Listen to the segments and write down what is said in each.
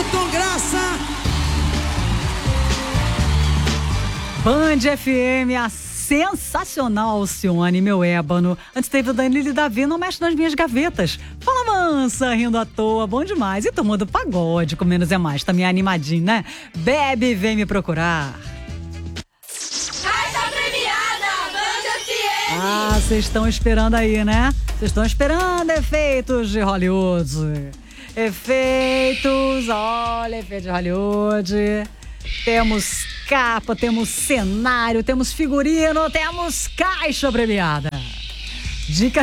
Ayrton Graça. Band FM, a sensacional Alcione, meu ébano. Antes teve o Danilo e Davi, não mexe nas minhas gavetas. Fala mansa, rindo à toa, bom demais. E turma do pagode, com menos é mais, tá meio animadinho, né? Bebe, vem me procurar. Caixa premiada, Band FM. Ah, vocês estão esperando aí, né? Vocês estão esperando efeitos de Hollywood. Efeitos, olha, efeitos de Hollywood. Temos capa, temos cenário, temos figurino, temos caixa premiada. Dica...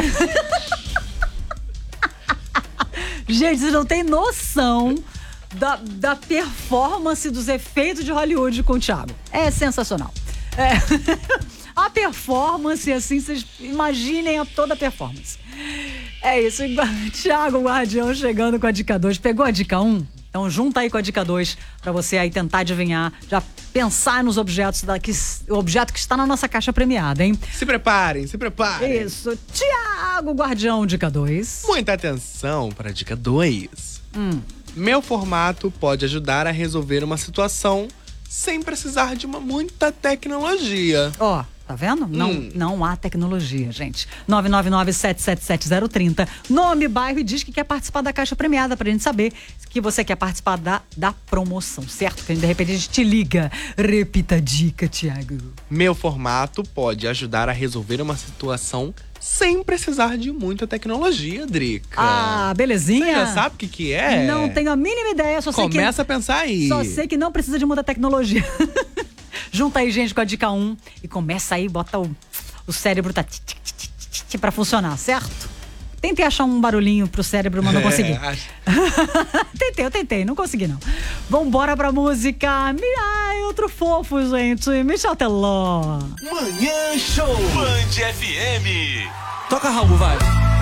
Gente, vocês não têm noção da performance dos efeitos de Hollywood com o Thiago. É sensacional. A performance, assim, vocês imaginem toda a performance. É isso, Thiago Guardião chegando com a dica 2. Pegou a dica 1? Então junta aí com a dica 2 pra você aí tentar adivinhar, já pensar nos objetos, o objeto que está na nossa caixa premiada, hein? Se preparem, se preparem. Isso, Thiago Guardião, dica 2. Muita atenção para a dica 2. Meu formato pode ajudar a resolver uma situação sem precisar de muita tecnologia. Ó, tá vendo? Não há tecnologia, gente. 999-777-030. Nome, bairro e diz que quer participar da caixa premiada pra gente saber que você quer participar da promoção, certo? Que de repente a gente te liga. Repita a dica, Thiago. Meu formato pode ajudar a resolver uma situação sem precisar de muita tecnologia, Drica. Ah, belezinha. Você já sabe o que é? Não tenho a mínima ideia, só sei que... Começa a pensar aí. Só sei que não precisa de muita tecnologia. Junta aí, gente, com a dica 1 e começa aí, bota o cérebro pra funcionar, certo? Tentei achar um barulhinho pro cérebro, mas não consegui. Eu tentei, não consegui não. Vambora pra música. Ai, outro fofo, gente. Michel Teló. Manhã Show. Band FM. Toca, Raul, vai.